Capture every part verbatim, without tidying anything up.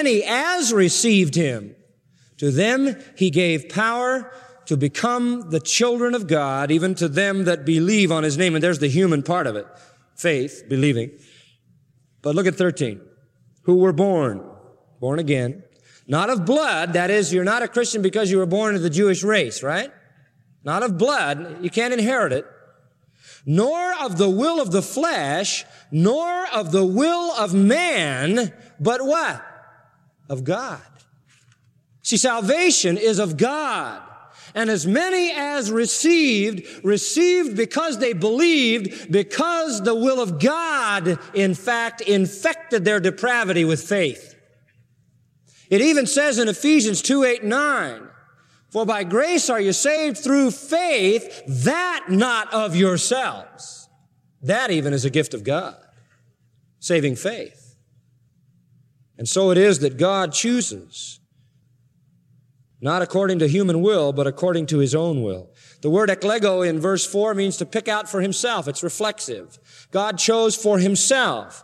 many as received him, to them he gave power to become the children of God, even to them that believe on his name. And there's the human part of it. Faith, believing. But look at thirteen. Who were born, born again, not of blood. That is, you're not a Christian because you were born of the Jewish race, right? Not of blood. You can't inherit it. Nor of the will of the flesh, nor of the will of man, but what? Of God. See, salvation is of God. And as many as received, received because they believed, because the will of God, in fact, infected their depravity with faith. It even says in Ephesians two, eight, nine, for by grace are you saved through faith, that not of yourselves. That even is a gift of God. Saving faith. And so it is that God chooses, not according to human will, but according to his own will. The word eklego in verse four means to pick out for himself. It's reflexive. God chose for himself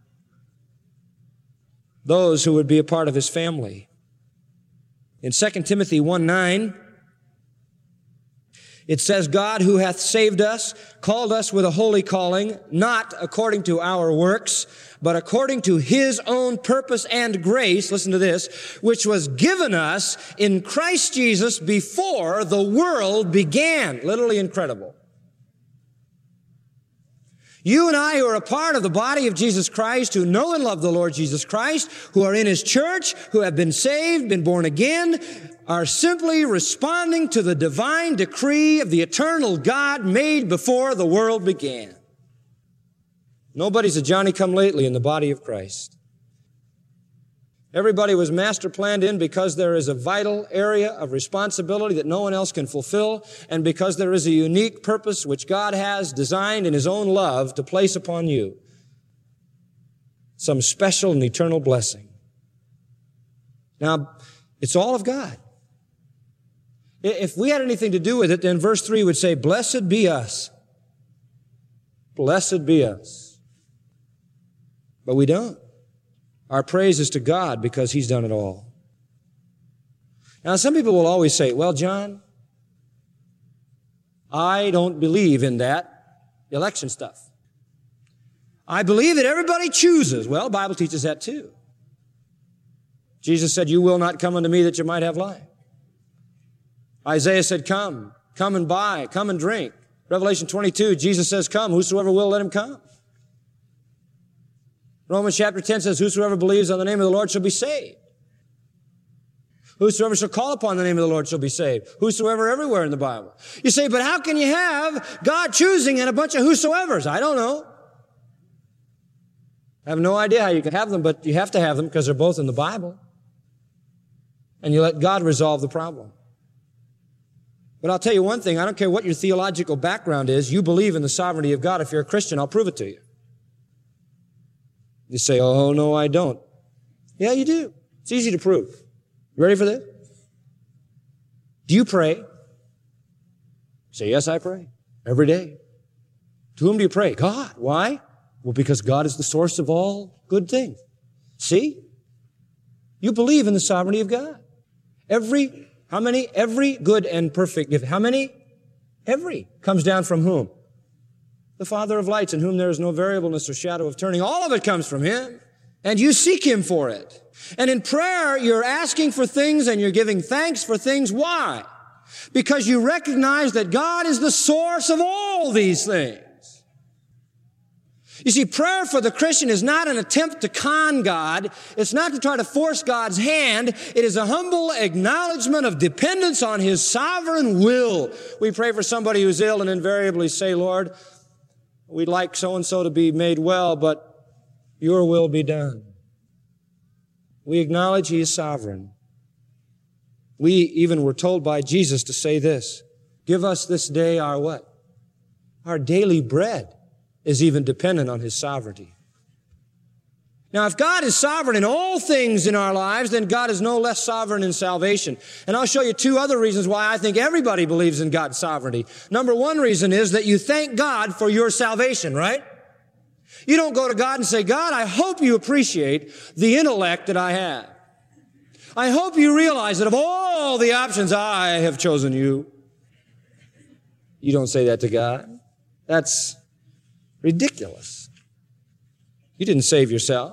those who would be a part of his family. In Second Timothy one, nine, it says, God who hath saved us, called us with a holy calling, not according to our works, but according to his own purpose and grace, listen to this, which was given us in Christ Jesus before the world began. Literally incredible. You and I who are a part of the body of Jesus Christ, who know and love the Lord Jesus Christ, who are in his church, who have been saved, been born again, are simply responding to the divine decree of the eternal God made before the world began. Nobody's a Johnny-come-lately in the body of Christ. Everybody was master planned in because there is a vital area of responsibility that no one else can fulfill, and because there is a unique purpose which God has designed in his own love to place upon you. Some special and eternal blessing. Now, it's all of God. If we had anything to do with it, then verse three would say, blessed be us. Blessed be us. But we don't. Our praise is to God because he's done it all. Now, some people will always say, well, John, I don't believe in that election stuff. I believe that everybody chooses. Well, the Bible teaches that too. Jesus said, you will not come unto me that you might have life. Isaiah said, come, come and buy, come and drink. Revelation twenty-two, Jesus says, come, whosoever will, let him come. Romans chapter ten says, whosoever believes on the name of the Lord shall be saved. Whosoever shall call upon the name of the Lord shall be saved. Whosoever everywhere in the Bible. You say, but how can you have God choosing and a bunch of whosoevers? I don't know. I have no idea how you can have them, but you have to have them because they're both in the Bible. And you let God resolve the problem. But I'll tell you one thing, I don't care what your theological background is, you believe in the sovereignty of God. If you're a Christian, I'll prove it to you. You say, oh, no, I don't. Yeah, you do. It's easy to prove. You ready for this? Do you pray? You say, yes, I pray. Every day. To whom do you pray? God. Why? Well, because God is the source of all good things. See? You believe in the sovereignty of God. Every, how many? Every good and perfect gift. How many? Every. Comes down from whom? The Father of lights, in whom there is no variableness or shadow of turning. All of it comes from him. And you seek him for it. And in prayer, you're asking for things and you're giving thanks for things. Why? Because you recognize that God is the source of all these things. You see, prayer for the Christian is not an attempt to con God. It's not to try to force God's hand. It is a humble acknowledgement of dependence on his sovereign will. We pray for somebody who's ill and invariably say, Lord, we'd like so-and-so to be made well, but your will be done. We acknowledge he is sovereign. We even were told by Jesus to say this, give us this day our what? Our daily bread is even dependent on his sovereignty. Now, if God is sovereign in all things in our lives, then God is no less sovereign in salvation. And I'll show you two other reasons why I think everybody believes in God's sovereignty. Number one reason is that you thank God for your salvation, right? You don't go to God and say, God, I hope you appreciate the intellect that I have. I hope you realize that of all the options, I have chosen you. You don't say that to God. That's ridiculous. You didn't save yourself.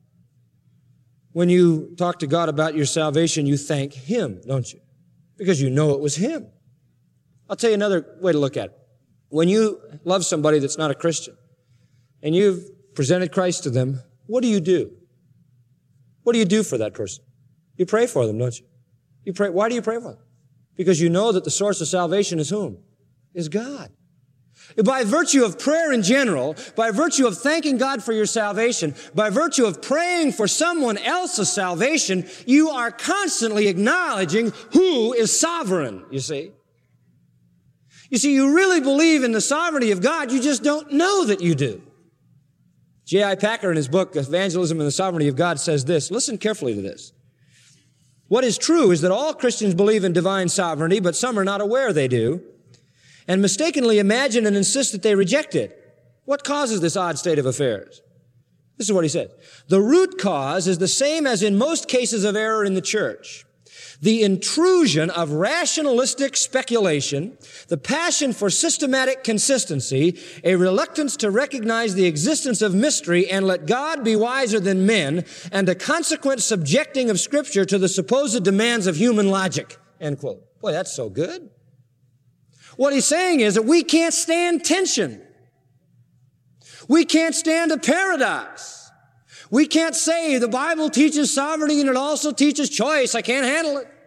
When you talk to God about your salvation, you thank Him, don't you? Because you know it was Him. I'll tell you another way to look at it. When you love somebody that's not a Christian, and you've presented Christ to them, what do you do? What do you do for that person? You pray for them, don't you? You pray. Why do you pray for them? Because you know that the source of salvation is whom? Is God. By virtue of prayer in general, by virtue of thanking God for your salvation, by virtue of praying for someone else's salvation, you are constantly acknowledging who is sovereign, you see. You see, you really believe in the sovereignty of God, you just don't know that you do. J I Packer in his book, Evangelism and the Sovereignty of God, says this. Listen carefully to this. What is true is that all Christians believe in divine sovereignty, but some are not aware they do, and mistakenly imagine and insist that they reject it. What causes this odd state of affairs? This is what he said. The root cause is the same as in most cases of error in the church. The intrusion of rationalistic speculation, the passion for systematic consistency, a reluctance to recognize the existence of mystery and let God be wiser than men, and a consequent subjecting of Scripture to the supposed demands of human logic. End quote. Boy, that's so good. What he's saying is that we can't stand tension. We can't stand a paradox. We can't say the Bible teaches sovereignty and it also teaches choice. I can't handle it.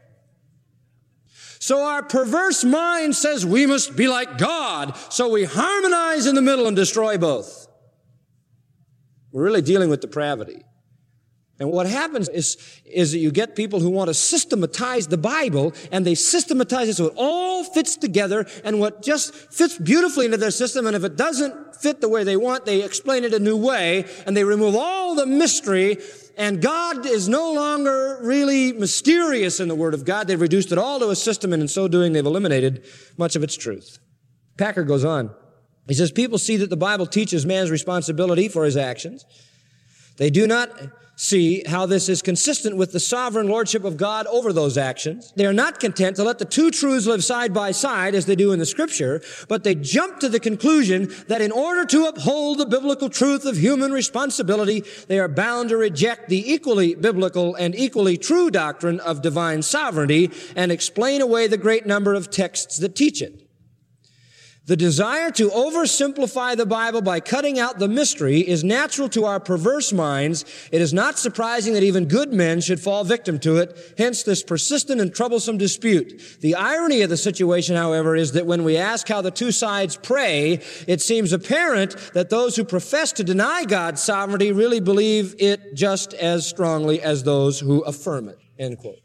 So our perverse mind says we must be like God. So we harmonize in the middle and destroy both. We're really dealing with depravity. And what happens is, is that you get people who want to systematize the Bible, and they systematize it so it all fits together, and what just fits beautifully into their system, and if it doesn't fit the way they want, they explain it a new way, and they remove all the mystery, and God is no longer really mysterious in the Word of God. They've reduced it all to a system, and in so doing, they've eliminated much of its truth. Packer goes on. He says, people see that the Bible teaches man's responsibility for his actions. They do not see how this is consistent with the sovereign lordship of God over those actions. They are not content to let the two truths live side by side as they do in the Scripture, but they jump to the conclusion that in order to uphold the biblical truth of human responsibility, they are bound to reject the equally biblical and equally true doctrine of divine sovereignty and explain away the great number of texts that teach it. The desire to oversimplify the Bible by cutting out the mystery is natural to our perverse minds. It is not surprising that even good men should fall victim to it, hence this persistent and troublesome dispute. The irony of the situation, however, is that when we ask how the two sides pray, it seems apparent that those who profess to deny God's sovereignty really believe it just as strongly as those who affirm it. End quote.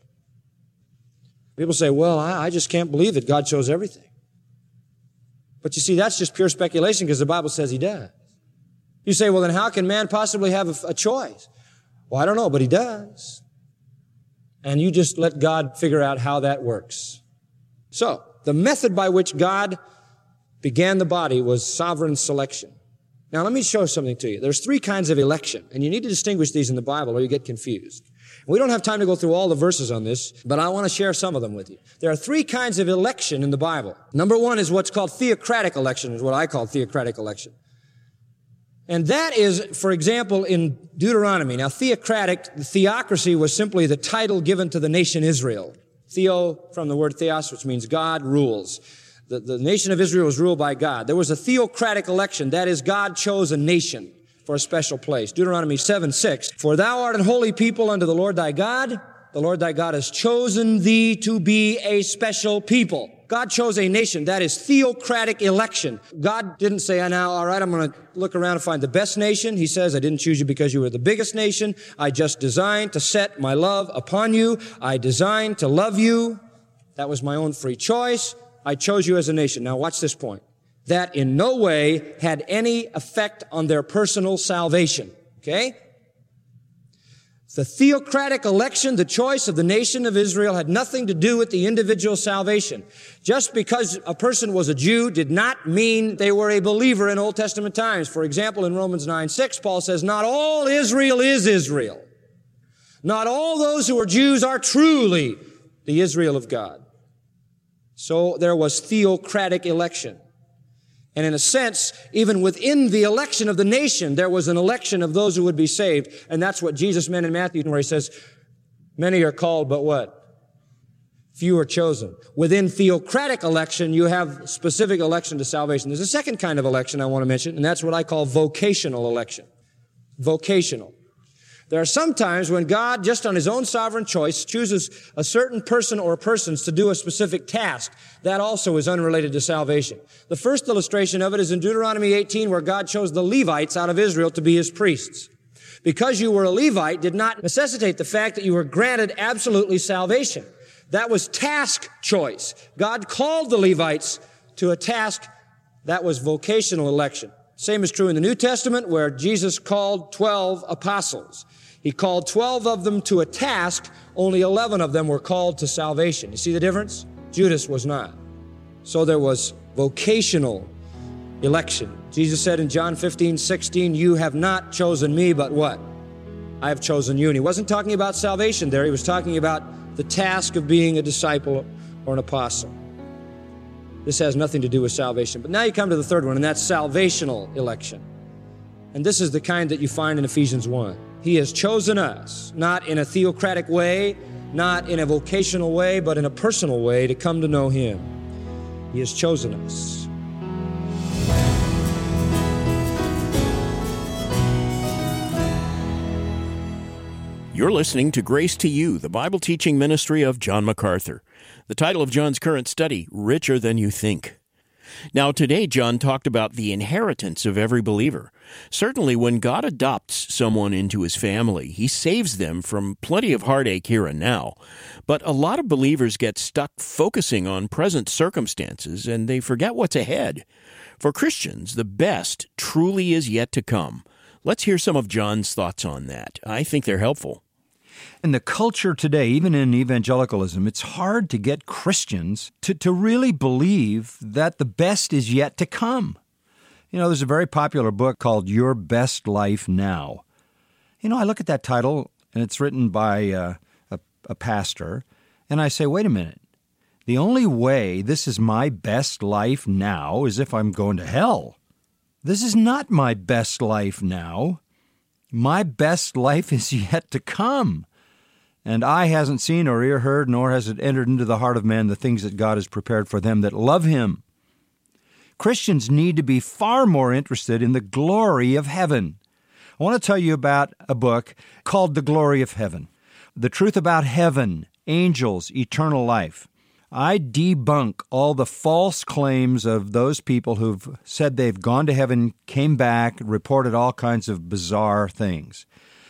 People say, well, I, I just can't believe that God chose everything. But you see, that's just pure speculation because the Bible says He does. You say, well, then how can man possibly have a, a choice? Well, I don't know, but He does. And you just let God figure out how that works. So, the method by which God began the body was sovereign selection. Now, let me show something to you. There's three kinds of election, and you need to distinguish these in the Bible or you get confused. We don't have time to go through all the verses on this, but I want to share some of them with you. There are three kinds of election in the Bible. Number one is what's called theocratic election, is what I call theocratic election. And that is, for example, in Deuteronomy. Now, theocratic, theocracy was simply the title given to the nation Israel. Theo, from the word theos, which means God rules. The, the nation of Israel was ruled by God. There was a theocratic election. That is, God chose a nation for a special place. Deuteronomy seven six. For thou art an holy people unto the Lord thy God. The Lord thy God has chosen thee to be a special people. God chose a nation. That is theocratic election. God didn't say, oh, now, all right, I'm going to look around and find the best nation. He says, I didn't choose you because you were the biggest nation. I just designed to set my love upon you. I designed to love you. That was my own free choice. I chose you as a nation. Now watch this point. That in no way had any effect on their personal salvation. Okay? The theocratic election, the choice of the nation of Israel, had nothing to do with the individual salvation. Just because a person was a Jew did not mean they were a believer in Old Testament times. For example, in Romans nine six, Paul says, not all Israel is Israel. Not all those who are Jews are truly the Israel of God. So there was theocratic election. And in a sense, even within the election of the nation, there was an election of those who would be saved. And that's what Jesus meant in Matthew, where he says, many are called, but what? Few are chosen. Within theocratic election, you have specific election to salvation. There's a second kind of election I want to mention, and that's what I call vocational election. Vocational. There are some times when God, just on His own sovereign choice, chooses a certain person or persons to do a specific task. That also is unrelated to salvation. The first illustration of it is in Deuteronomy eighteen, where God chose the Levites out of Israel to be His priests. Because you were a Levite did not necessitate the fact that you were granted absolutely salvation. That was task choice. God called the Levites to a task that was vocational election. Same is true in the New Testament, where Jesus called twelve apostles. He called twelve of them to a task. Only eleven of them were called to salvation. You see the difference? Judas was not. So there was vocational election. Jesus said in John fifteen sixteen, you have not chosen me, but what? I have chosen you. And He wasn't talking about salvation there. He was talking about the task of being a disciple or an apostle. This has nothing to do with salvation. But now you come to the third one, and that's salvational election. And this is the kind that you find in Ephesians one. He has chosen us, not in a theocratic way, not in a vocational way, but in a personal way to come to know Him. He has chosen us. You're listening to Grace to You, the Bible teaching ministry of John MacArthur. The title of John's current study, Richer Than You Think. Now, today John talked about the inheritance of every believer. Certainly, when God adopts someone into His family, He saves them from plenty of heartache here and now. But a lot of believers get stuck focusing on present circumstances, and they forget what's ahead. For Christians, the best truly is yet to come. Let's hear some of John's thoughts on that. I think they're helpful. In the culture today, even in evangelicalism, it's hard to get Christians to, to really believe that the best is yet to come. You know, there's a very popular book called Your Best Life Now. You know, I look at that title, and it's written by uh, a, a pastor, and I say, wait a minute. The only way this is my best life now is if I'm going to hell. This is not my best life now. My best life is yet to come. And eye hasn't seen or ear heard, nor has it entered into the heart of man the things that God has prepared for them that love Him. Christians need to be far more interested in the glory of heaven. I want to tell you about a book called The Glory of Heaven. The Truth About Heaven, Angels, Eternal Life. I debunk all the false claims of those people who've said they've gone to heaven, came back, reported all kinds of bizarre things.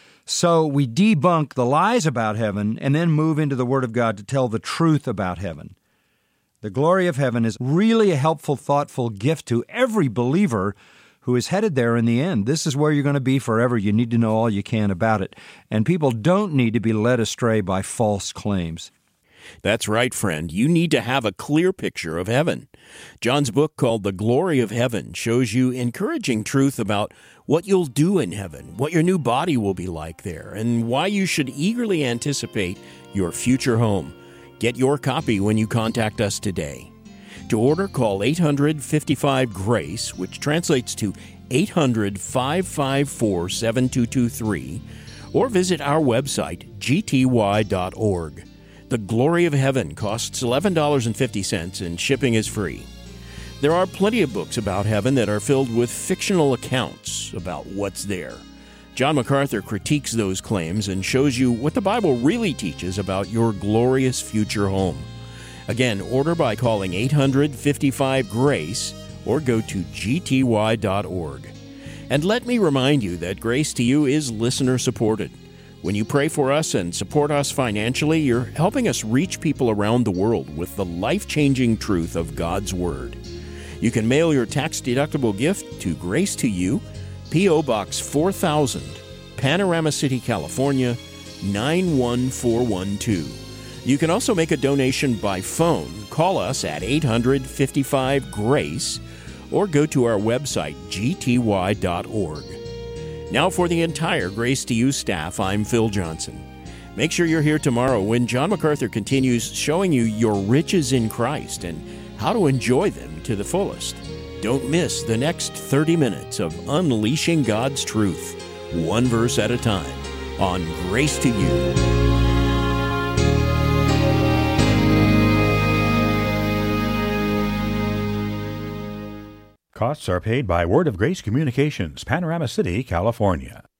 So we debunk the lies about heaven and then move into the Word of God to tell the truth about heaven. The Glory of Heaven is really a helpful, thoughtful gift to every believer who is headed there in the end. This is where you're going to be forever. You need to know all you can about it. And people don't need to be led astray by false claims. That's right, friend. You need to have a clear picture of heaven. John's book called The Glory of Heaven shows you encouraging truth about what you'll do in heaven, what your new body will be like there, and why you should eagerly anticipate your future home. Get your copy when you contact us today. To order, call eight hundred, fifty-five, GRACE, which translates to eight hundred, five five four, seven two two three, or visit our website, g t y dot org. The Glory of Heaven costs eleven dollars and fifty cents, and shipping is free. There are plenty of books about heaven that are filled with fictional accounts about what's there. John MacArthur critiques those claims and shows you what the Bible really teaches about your glorious future home. Again, order by calling eight hundred, fifty-five, GRACE or go to g t y dot org. And let me remind you that Grace to You is listener-supported. When you pray for us and support us financially, you're helping us reach people around the world with the life-changing truth of God's Word. You can mail your tax-deductible gift to Grace to You, P O. Box four thousand, Panorama City, California, nine one four one two. You can also make a donation by phone. Call us at eight hundred, fifty-five, GRACE or go to our website, g t y dot org. Now for the entire Grace to You staff, I'm Phil Johnson. Make sure you're here tomorrow when John MacArthur continues showing you your riches in Christ and how to enjoy them to the fullest. Don't miss the next thirty minutes of Unleashing God's Truth, one verse at a time, on Grace to You. Costs are paid by Word of Grace Communications, Panorama City, California.